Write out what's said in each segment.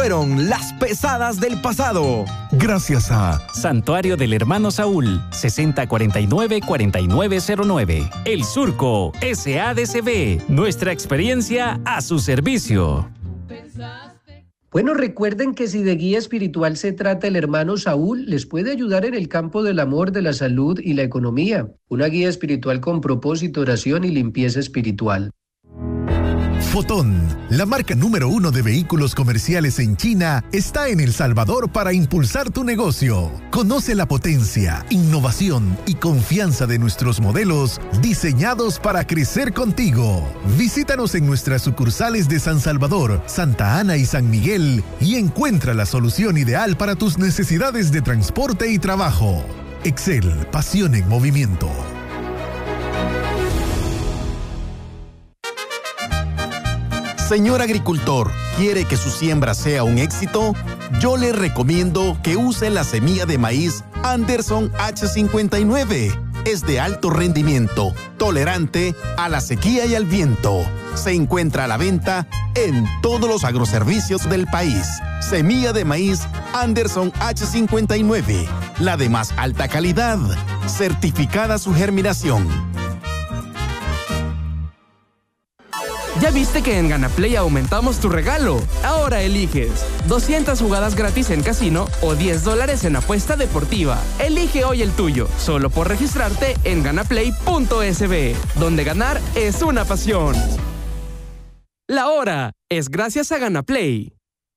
Fueron las pesadas del pasado. Gracias a Santuario del Hermano Saúl, 6049-4909. El Surco, SADCB. Nuestra experiencia a su servicio. Bueno, recuerden que si de guía espiritual se trata el hermano Saúl, les puede ayudar en el campo del amor, de la salud y la economía. Una guía espiritual con propósito, oración y limpieza espiritual. Fotón, la marca número 1 de vehículos comerciales en China, está en El Salvador para impulsar tu negocio. Conoce la potencia, innovación y confianza de nuestros modelos diseñados para crecer contigo. Visítanos en nuestras sucursales de San Salvador, Santa Ana y San Miguel y encuentra la solución ideal para tus necesidades de transporte y trabajo. Excel, pasión en movimiento. Señor agricultor, ¿quiere que su siembra sea un éxito? Yo le recomiendo que use la semilla de maíz Anderson H59. Es de alto rendimiento, tolerante a la sequía y al viento. Se encuentra a la venta en todos los agroservicios del país. Semilla de maíz Anderson H59, la de más alta calidad, certificada su germinación. ¿Ya viste que en GanaPlay aumentamos tu regalo? Ahora eliges 200 jugadas gratis en casino o $10 en apuesta deportiva. Elige hoy el tuyo, solo por registrarte en ganaplay.sb, donde ganar es una pasión. La hora es gracias a GanaPlay.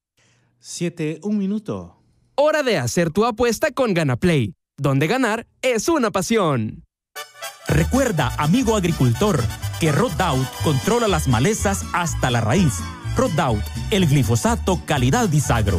7:01. Hora de hacer tu apuesta con GanaPlay, donde ganar es una pasión. Recuerda, amigo agricultor, que Roundup controla las malezas hasta la raíz. Roundup, el glifosato calidad Bisagro.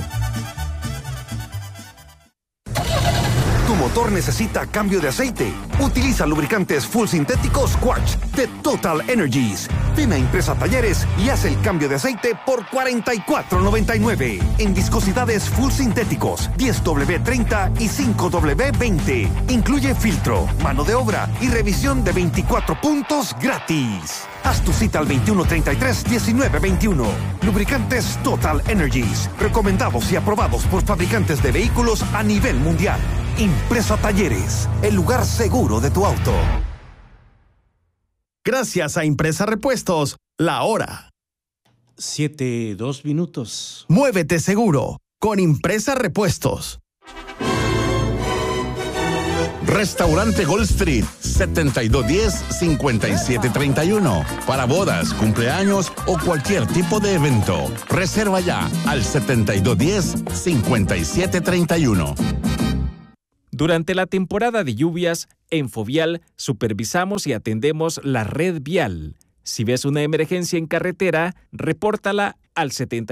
Tu motor necesita cambio de aceite. Utiliza lubricantes full sintéticos Quartz de Total Energies. Ven a Impresa Talleres y haz el cambio de aceite por $44.99. En viscosidades full sintéticos 10W30 y 5W20. Incluye filtro, mano de obra y revisión de 24 puntos gratis. Haz tu cita al 2133-1921. Lubricantes Total Energies. Recomendados y aprobados por fabricantes de vehículos a nivel mundial. Impresa Talleres, el lugar seguro de tu auto. Gracias a Impresa Repuestos, la hora. 7:02. Muévete seguro con Impresa Repuestos. Restaurante Gold Street, 7210-5731. Para bodas, cumpleaños o cualquier tipo de evento. Reserva ya al 7210-5731. Durante la temporada de lluvias, en Fovial supervisamos y atendemos la red vial. Si ves una emergencia en carretera, repórtala al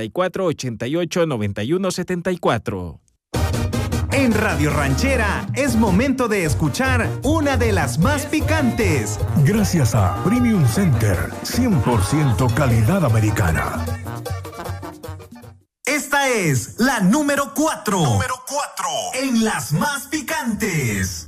7488-9174. En Radio Ranchera es momento de escuchar una de las más picantes. Gracias a Premium Center, 100% calidad americana. Esta es la número 4. En las más picantes.